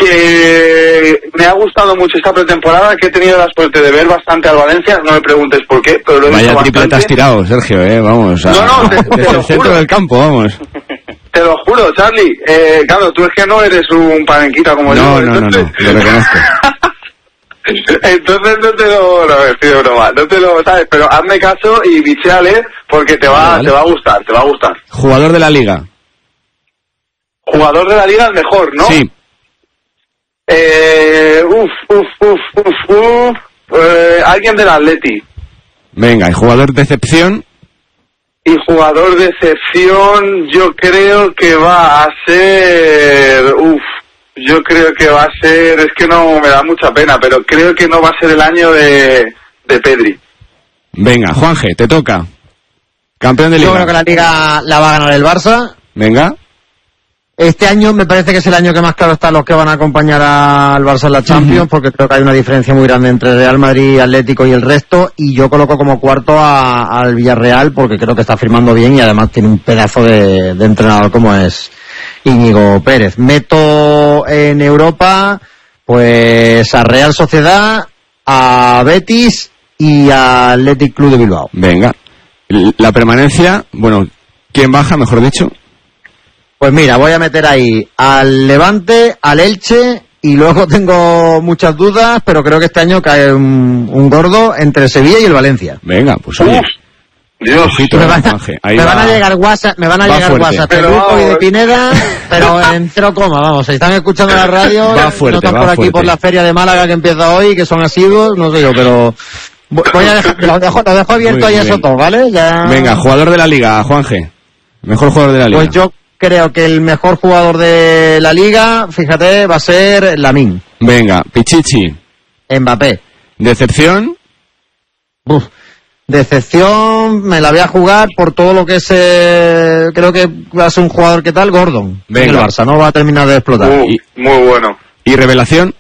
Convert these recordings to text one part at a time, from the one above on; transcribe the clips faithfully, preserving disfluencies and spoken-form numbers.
que me ha gustado mucho esta pretemporada, que he tenido la suerte de ver bastante al Valencia, no me preguntes por qué, pero lo he Vaya visto tripleta has tirado, Sergio, eh, vamos. A, no, no, te, te desde lo el centro juro. del campo, vamos. Te lo juro, Charlie. Eh, claro, tú es que no eres un panenquita como no, yo. No, no, no, lo reconozco. Entonces no te lo... No, estoy de broma, no te lo sabes, pero hazme caso y bicheale porque te va, vale. te va a gustar, te va a gustar. Jugador de la Liga. Jugador de la Liga el mejor, ¿no? Sí. Eh, uf, uf, uf, uf, uf. Eh, alguien del Atleti. Venga, ¿y jugador de excepción? Y jugador de excepción, yo creo que va a ser... Uf, yo creo que va a ser... Es que no me da mucha pena, pero creo que no va a ser el año de, de Pedri. Venga, Juanje, te toca. Campeón de Liga. Yo creo que la Liga la va a ganar el Barça. Venga. Este año me parece que es el año que más claro están los que van a acompañar al Barça en la Champions, uh-huh. porque creo que hay una diferencia muy grande entre Real Madrid, Atlético y el resto, y yo coloco como cuarto a, al Villarreal porque creo que está firmando bien y además tiene un pedazo de, de entrenador como es Íñigo Pérez. Meto en Europa pues a Real Sociedad, a Betis y a Athletic Club de Bilbao. Venga. La permanencia, bueno, ¿quién baja, mejor dicho? Pues mira, voy a meter ahí al Levante, al Elche, y luego tengo muchas dudas, pero creo que este año cae un, un gordo entre Sevilla y el Valencia. Venga, pues oye. Uf, Dios, Ojito, me, van a, Ahí me va, van a llegar WhatsApp, me van a llegar fuerte. WhatsApp de Luco y de Pineda, pero en cero coma, vamos, si están escuchando la radio, va fuerte, no están va por aquí fuerte. por la feria de Málaga que empieza hoy, que son asiduos, no sé yo, pero voy a dejar, lo dejo, lo dejo abierto ahí a Soto, ¿vale? Ya... Venga, jugador de la Liga, Juanje. Mejor jugador de la Liga. Pues yo creo que el mejor jugador de la Liga, fíjate, va a ser Lamine. Venga, Pichichi. Mbappé. ¿Decepción? Uf, decepción, me la voy a jugar por todo lo que es, eh, creo que va a ser un jugador que tal, Gordon. Venga. En el Barça, no va a terminar de explotar. Uh, y, muy bueno. ¿Y revelación?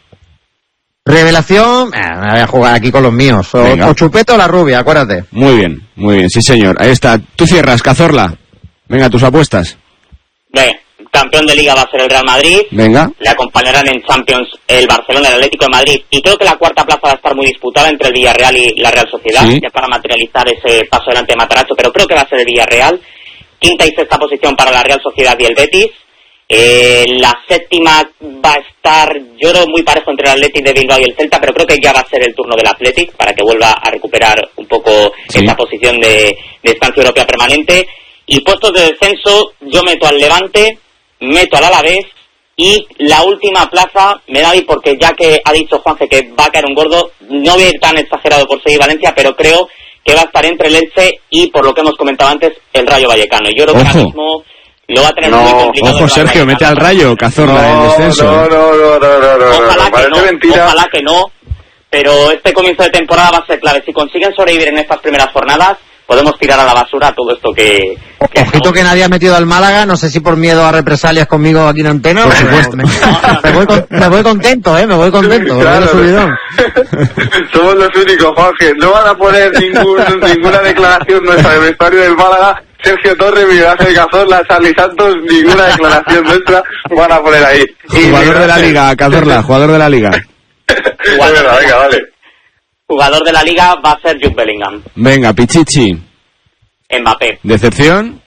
Revelación, eh, me voy a jugar aquí con los míos. O, o Chupete o la rubia, acuérdate. Muy bien, muy bien, sí señor. Ahí está. Tú cierras, Cazorla. Venga, tus apuestas. Bien, campeón de Liga va a ser el Real Madrid. Venga. Le acompañarán en Champions el Barcelona y el Atlético de Madrid. Y creo que la cuarta plaza va a estar muy disputada entre el Villarreal y la Real Sociedad, sí. ya para materializar ese paso delante de Matarazzo, pero creo que va a ser el Villarreal. Quinta y sexta posición para la Real Sociedad y el Betis. Eh, la séptima va a estar, yo creo, muy parejo entre el Athletic de Bilbao y el Celta, pero creo que ya va a ser el turno del Athletic para que vuelva a recuperar un poco sí. esa posición de, de estancia europea permanente. Y puestos de descenso, yo meto al Levante, meto al Alavés y la última plaza me da ahí porque ya que ha dicho Juanje que va a caer un gordo, no voy a ir tan exagerado por seguir Valencia, pero creo que va a estar entre el Elche y, por lo que hemos comentado antes, el Rayo Vallecano. Yo creo que ahora mismo lo va a tener no, muy complicado. Ojo, Sergio, mete al Rayo, Cazorla, no, en el descenso. No, no, no, no, no, no, ojalá no, que no, mentira. ojalá que no, pero este comienzo de temporada va a ser clave. Si consiguen sobrevivir en estas primeras jornadas, podemos tirar a la basura todo esto que... que Ojito que nadie ha metido al Málaga, no sé si por miedo a represalias conmigo aquí en antena. Por supuesto. Me, me, voy con, me voy contento, eh, me voy contento. Claro, subidón. Somos los únicos, Jorge. No van a poner ningún, ninguna declaración nuestra del vestuario del Málaga. Sergio Torres, Miguel Ángel Cazorla, Charlie Santos, ninguna declaración nuestra van a poner ahí. Jugador de la Liga, Cazorla, jugador de la Liga. Jugador, venga, venga, vale. Jugador de la Liga va a ser Jude Bellingham. Venga, Pichichi. Mbappé. ¿Decepción?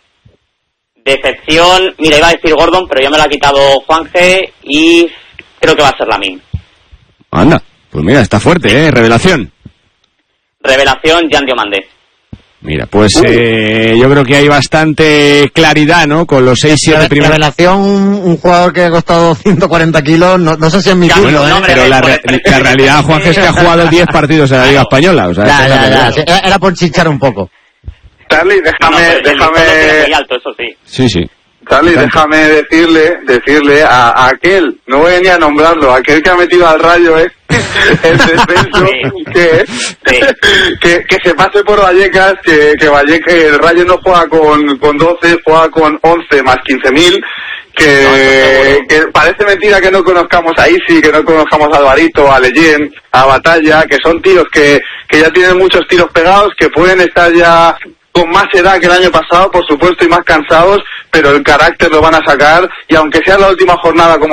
Decepción, mira, iba a decir Gordon, pero ya me lo ha quitado Juanje y creo que va a ser Lamine. Anda, pues mira, está fuerte, ¿eh? Revelación. Revelación, Jan Diomandé. Mira, pues eh, yo creo que hay bastante claridad, ¿no? Con los seis siete primeros. Revelación, un jugador que ha costado ciento cuarenta kilos, no, no sé si es mi turno, bueno, ¿eh? no, pero la, re, la realidad, Juanje, es que ha jugado diez partidos en la Liga Española. O sea, ya, ya, ya, sí, era por chichar un poco. Charlie, déjame... No, no, déjame... muy alto, eso sí. Sí, sí. Charlie, déjame decirle, decirle a, a aquel, no voy ni a nombrarlo, aquel que ha metido al Rayo, ¿eh? el descenso, sí. que, sí. que que se pase por Vallecas, que, que Vallecas, el Rayo no juega con, con doce, juega con once más quince mil, que, no, que parece mentira que no conozcamos a Isi, que no conozcamos a Alvarito, a Leyen, a Batalla, que son tíos que, que ya tienen muchos tiros pegados, que pueden estar ya con más edad que el año pasado, por supuesto, y más cansados, pero el carácter lo van a sacar, y aunque sea la última jornada como